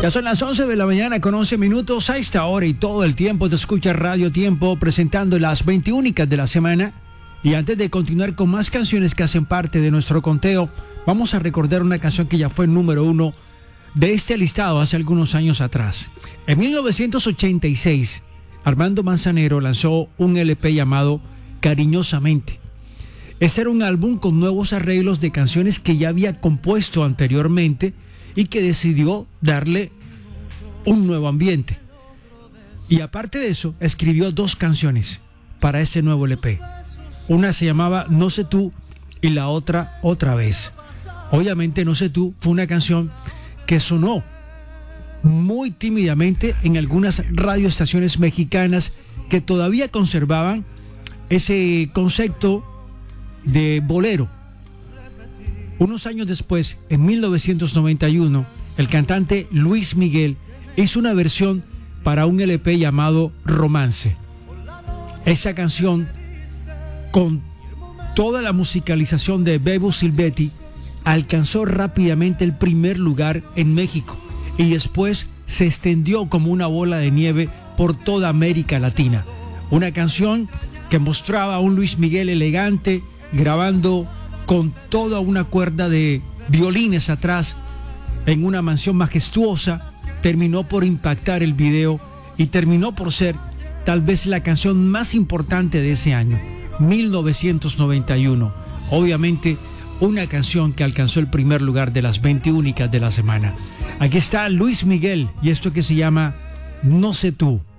Ya son las 11 de la mañana con 11 minutos. A esta hora y todo el tiempo te escucha Radio Tiempo presentando las 20 únicas de la semana. Y antes de continuar con más canciones que hacen parte de nuestro conteo, vamos a recordar una canción que ya fue número 1 de este listado hace algunos años atrás. En 1986, Armando Manzanero lanzó un LP llamado Cariñosamente. Este era un álbum con nuevos arreglos de canciones que ya había compuesto anteriormente y que decidió darle un nuevo ambiente. Y aparte de eso, escribió 2 canciones para ese nuevo LP. Una se llamaba No sé tú y la otra Otra vez. Obviamente No sé tú fue una canción que sonó muy tímidamente en algunas radioestaciones mexicanas que todavía conservaban ese concepto de bolero. Unos años después, en 1991, el cantante Luis Miguel hizo una versión para un LP llamado Romance. Esa canción, con toda la musicalización de Bebo Silvetti, alcanzó rápidamente el primer lugar en México y después se extendió como una bola de nieve por toda América Latina. Una canción que mostraba a un Luis Miguel elegante, grabando con toda una cuerda de violines atrás en una mansión majestuosa. Terminó por impactar el video y terminó por ser tal vez la canción más importante de ese año, 1991. Obviamente una canción que alcanzó el primer lugar de las 20 únicas de la semana. Aquí está Luis Miguel y esto que se llama No sé tú.